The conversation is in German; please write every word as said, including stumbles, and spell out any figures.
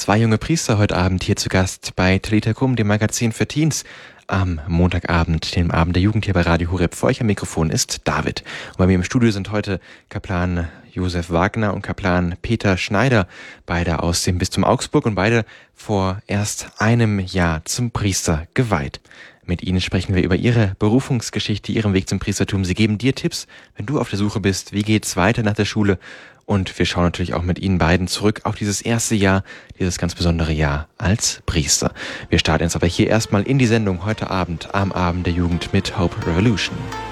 Zwei junge Priester heute Abend hier zu Gast bei Talita Kum, dem Magazin für Teens. Am Montagabend, dem Abend der Jugend hier bei Radio Horeb. Für euch am Mikrofon ist David. Und bei mir im Studio sind heute Kaplan Josef Wagner und Kaplan Peter Schneider, beide aus dem Bistum Augsburg und beide vor erst einem Jahr zum Priester geweiht. Mit ihnen sprechen wir über ihre Berufungsgeschichte, ihren Weg zum Priestertum. Sie geben dir Tipps, wenn du auf der Suche bist, wie geht's weiter nach der Schule. Und wir schauen natürlich auch mit Ihnen beiden zurück auf dieses erste Jahr, dieses ganz besondere Jahr als Priester. Wir starten jetzt aber hier erstmal in die Sendung heute Abend am Abend der Jugend mit Hope Revolution.